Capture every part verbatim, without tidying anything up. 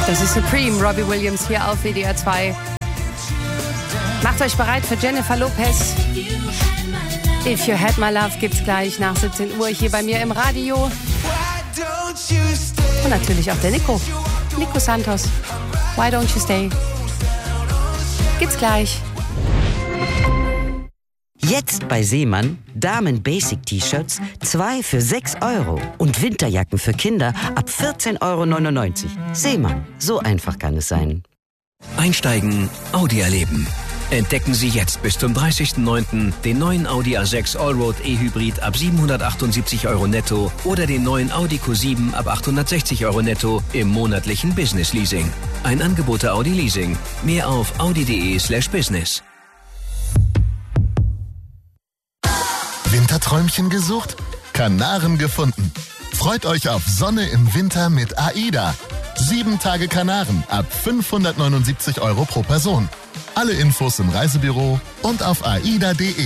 Das ist Supreme, Robbie Williams hier auf W D R zwei. Macht euch bereit für Jennifer Lopez. If You Had My Love gibt's gleich nach siebzehn Uhr hier bei mir im Radio. Und natürlich auch der Nico. Nico Santos. Why Don't You Stay? Gibt's gleich. Jetzt bei Seemann Damen-Basic-T-Shirts zwei für sechs Euro und Winterjacken für Kinder ab vierzehn Euro neunundneunzig. Seemann, so einfach kann es sein. Einsteigen, Audi erleben. Entdecken Sie jetzt bis zum dreißigsten neunten den neuen Audi A sechs Allroad E-Hybrid ab siebenhundertachtundsiebzig Euro netto oder den neuen Audi Q sieben ab achthundertsechzig Euro netto im monatlichen Business Leasing. Ein Angebot der Audi Leasing. Mehr auf audi.de slash business. Winterträumchen gesucht? Kanaren gefunden. Freut euch auf Sonne im Winter mit AIDA. Sieben Tage Kanaren ab fünfhundertneunundsiebzig Euro pro Person. Alle Infos im Reisebüro und auf aida punkt de.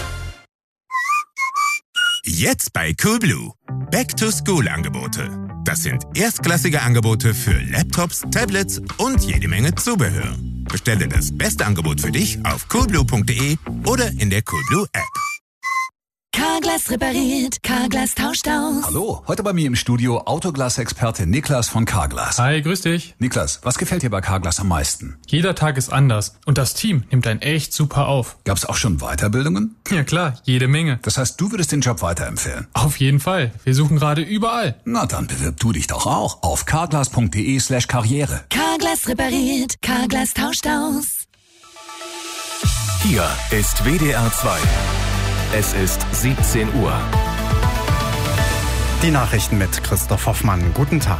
Jetzt bei Coolblue. Back-to-School-Angebote. Das sind erstklassige Angebote für Laptops, Tablets und jede Menge Zubehör. Bestelle das beste Angebot für dich auf coolblue punkt de oder in der Coolblue-App. Carglass repariert, Carglass tauscht aus. Hallo, heute bei mir im Studio Autoglas-Experte Niklas von Carglass. Hi, grüß dich. Niklas, was gefällt dir bei Carglass am meisten? Jeder Tag ist anders und das Team nimmt einen echt super auf. Gab's auch schon Weiterbildungen? Ja klar, jede Menge. Das heißt, du würdest den Job weiterempfehlen? Auf jeden Fall. Wir suchen gerade überall. Na, dann bewirb du dich doch auch auf carglass punkt de slash karriere. Carglass repariert, Carglass tauscht aus. Hier ist W D R zwei. Es ist siebzehn Uhr. Die Nachrichten mit Christoph Hoffmann. Guten Tag.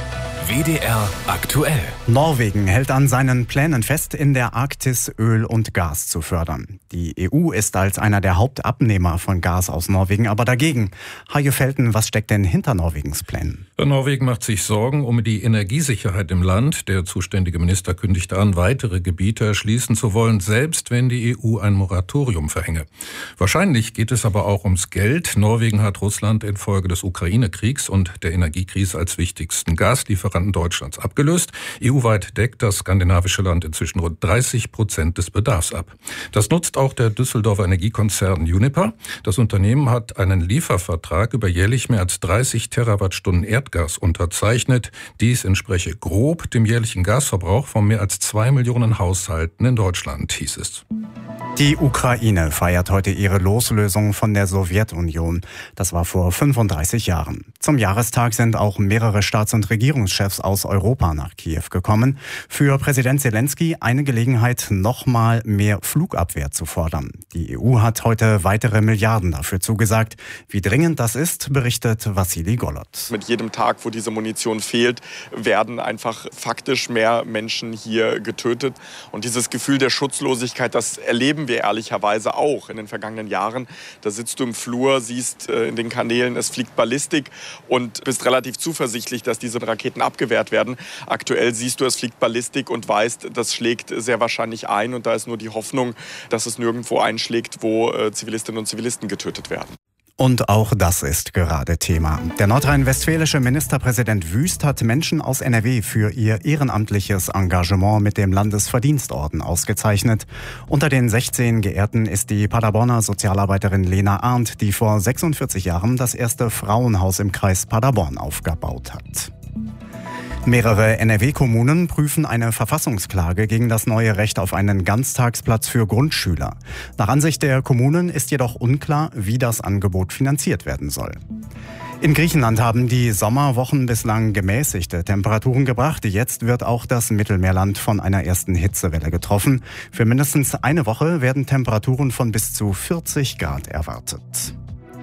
W D R aktuell. Norwegen hält an seinen Plänen fest, in der Arktis Öl und Gas zu fördern. Die E U ist als einer der Hauptabnehmer von Gas aus Norwegen aber dagegen. Hajo Felten, was steckt denn hinter Norwegens Plänen? Norwegen macht sich Sorgen um die Energiesicherheit im Land. Der zuständige Minister kündigte an, weitere Gebiete erschließen zu wollen, selbst wenn die E U ein Moratorium verhänge. Wahrscheinlich geht es aber auch ums Geld. Norwegen hat Russland infolge des Ukraine-Kriegs und der Energiekrise als wichtigsten Gaslieferanten Deutschlands abgelöst. E U-weit deckt das skandinavische Land inzwischen rund dreißig Prozent des Bedarfs ab. Das nutzt auch der Düsseldorfer Energiekonzern Uniper. Das Unternehmen hat einen Liefervertrag über jährlich mehr als dreißig Terawattstunden Erdgas unterzeichnet. Dies entspreche grob dem jährlichen Gasverbrauch von mehr als zwei Millionen Haushalten in Deutschland, hieß es. Die Ukraine feiert heute ihre Loslösung von der Sowjetunion. Das war vor fünfunddreißig Jahren. Zum Jahrestag sind auch mehrere Staats- und Regierungschefs aus Europa nach Kiew gekommen. Für Präsident Zelensky eine Gelegenheit, nochmal mehr Flugabwehr zu fordern. Die E U hat heute weitere Milliarden dafür zugesagt. Wie dringend das ist, berichtet Wassili Golod. Mit jedem Tag, wo diese Munition fehlt, werden einfach faktisch mehr Menschen hier getötet. Und dieses Gefühl der Schutzlosigkeit, das erleben wir ehrlicherweise auch in den vergangenen Jahren. Da sitzt du im Flur, siehst äh, in den Kanälen, es fliegt Ballistik und bist relativ zuversichtlich, dass diese Raketen abgewehrt werden. Aktuell siehst du, es fliegt Ballistik und weißt, das schlägt sehr wahrscheinlich ein. Und da ist nur die Hoffnung, dass es nirgendwo einschlägt, wo äh, Zivilistinnen und Zivilisten getötet werden. Und auch das ist gerade Thema. Der nordrhein-westfälische Ministerpräsident Wüst hat Menschen aus N R W für ihr ehrenamtliches Engagement mit dem Landesverdienstorden ausgezeichnet. Unter den sechzehn Geehrten ist die Paderborner Sozialarbeiterin Lena Arndt, die vor sechsundvierzig Jahren das erste Frauenhaus im Kreis Paderborn aufgebaut hat. Mehrere N R W-Kommunen prüfen eine Verfassungsklage gegen das neue Recht auf einen Ganztagsplatz für Grundschüler. Nach Ansicht der Kommunen ist jedoch unklar, wie das Angebot finanziert werden soll. In Griechenland haben die Sommerwochen bislang gemäßigte Temperaturen gebracht. Jetzt wird auch das Mittelmeerland von einer ersten Hitzewelle getroffen. Für mindestens eine Woche werden Temperaturen von bis zu vierzig Grad erwartet.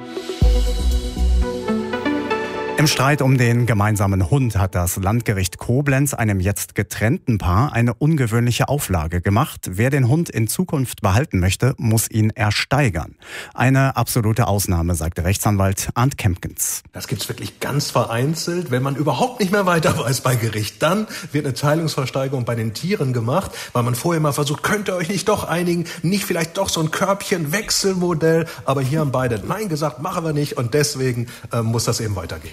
Im Streit um den gemeinsamen Hund hat das Landgericht Koblenz einem jetzt getrennten Paar eine ungewöhnliche Auflage gemacht. Wer den Hund in Zukunft behalten möchte, muss ihn ersteigern. Eine absolute Ausnahme, sagte Rechtsanwalt Arndt Kempkens. Das gibt's wirklich ganz vereinzelt, wenn man überhaupt nicht mehr weiter weiß bei Gericht. Dann wird eine Teilungsversteigerung bei den Tieren gemacht, weil man vorher mal versucht, könnt ihr euch nicht doch einigen, nicht vielleicht doch so ein Körbchen-Wechselmodell. Aber hier haben beide Nein gesagt, machen wir nicht und deswegen äh, muss das eben weitergehen.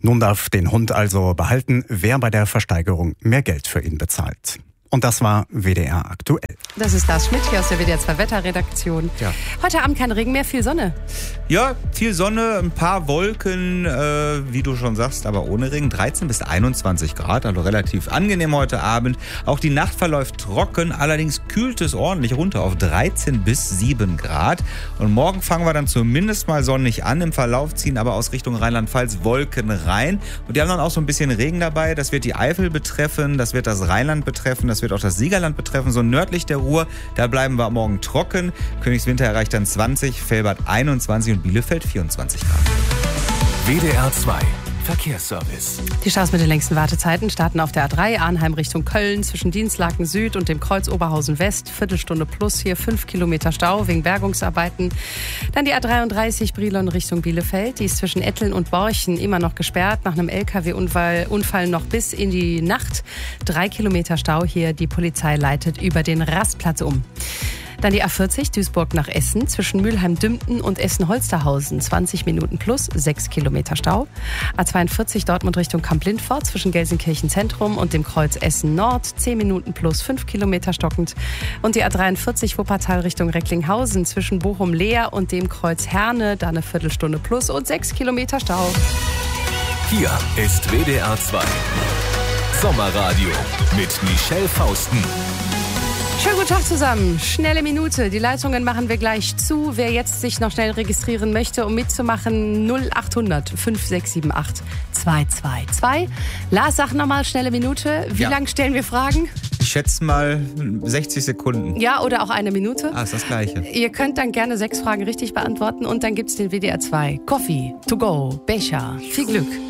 Nun darf den Hund also behalten, wer bei der Versteigerung mehr Geld für ihn bezahlt. Und das war W D R aktuell. Das ist Lars Schmidt hier aus der W D R zwei Wetterredaktion. Ja. Heute Abend kein Regen mehr, viel Sonne. Ja, viel Sonne, ein paar Wolken, äh, wie du schon sagst, aber ohne Regen. dreizehn bis einundzwanzig Grad, also relativ angenehm heute Abend. Auch die Nacht verläuft trocken, allerdings kühlt es ordentlich runter auf dreizehn bis sieben Grad. Und morgen fangen wir dann zumindest mal sonnig an. Im Verlauf ziehen aber aus Richtung Rheinland-Pfalz Wolken rein. Und die haben dann auch so ein bisschen Regen dabei. Das wird die Eifel betreffen, das wird das Rheinland betreffen, das wird auch das Siegerland betreffen, so nördlich der Ruhr. Da bleiben wir morgen trocken. Königswinter erreicht dann zwanzig, Velbert einundzwanzig und Bielefeld vierundzwanzig Grad. W D R zwei Verkehrsservice. Die Staus mit den längsten Wartezeiten starten auf der A drei, Arnheim Richtung Köln, zwischen Dienstlaken Süd und dem Kreuz Oberhausen West. Viertelstunde plus, hier fünf Kilometer Stau wegen Bergungsarbeiten. Dann die A dreiunddreißig, Brilon Richtung Bielefeld. Die ist zwischen Etteln und Borchen immer noch gesperrt. Nach einem L K W-Unfall Unfall noch bis in die Nacht. Drei Kilometer Stau hier. Die Polizei leitet über den Rastplatz um. Dann die A vierzig, Duisburg nach Essen, zwischen Mülheim-Dümpten und Essen-Holsterhausen. zwanzig Minuten plus, sechs Kilometer Stau. A zweiundvierzig, Dortmund Richtung Kamp-Lindfort, zwischen Gelsenkirchen Zentrum und dem Kreuz Essen Nord. zehn Minuten plus, fünf Kilometer stockend. Und die A dreiundvierzig, Wuppertal Richtung Recklinghausen, zwischen Bochum-Leer und dem Kreuz Herne. Da eine Viertelstunde plus und sechs Kilometer Stau. Hier ist W D R zwei Sommerradio mit Michelle Fausten. Schönen guten Tag zusammen. Schnelle Minute. Die Leitungen machen wir gleich zu. Wer jetzt sich noch schnell registrieren möchte, um mitzumachen, null achthundert fünf sechs sieben acht zwei zwei zwei. Lars, sag nochmal schnelle Minute. Wie Ja. lang stellen wir Fragen? Ich schätze mal sechzig Sekunden. Ja, oder auch eine Minute. Ah, ist das Gleiche. Ihr könnt dann gerne sechs Fragen richtig beantworten und dann gibt's den W D R zwei Coffee, to go, Becher. Viel Glück.